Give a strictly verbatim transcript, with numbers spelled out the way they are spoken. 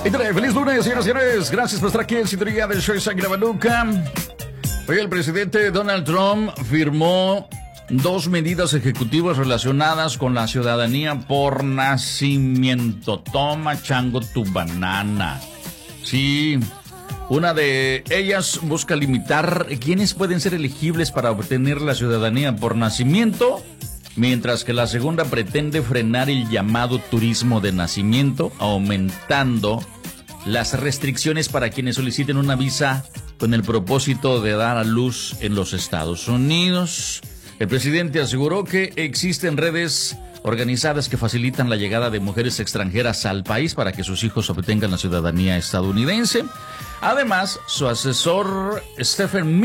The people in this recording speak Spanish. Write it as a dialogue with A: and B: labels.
A: Entonces, feliz lunes, señoras y señores. Gracias por estar aquí en sintonía del show Sangre Baluca. Hoy el presidente Donald Trump firmó dos medidas ejecutivas relacionadas con la ciudadanía por nacimiento. Toma, chango, tu banana. Sí, una de ellas busca limitar quiénes pueden ser elegibles para obtener la ciudadanía por nacimiento, mientras que la segunda pretende frenar el llamado turismo de nacimiento, aumentando las restricciones para quienes soliciten una visa con el propósito de dar a luz en los Estados Unidos. El presidente aseguró que existen redes organizadas que facilitan la llegada de mujeres extranjeras al país para que sus hijos obtengan la ciudadanía estadounidense. Además, su asesor Stephen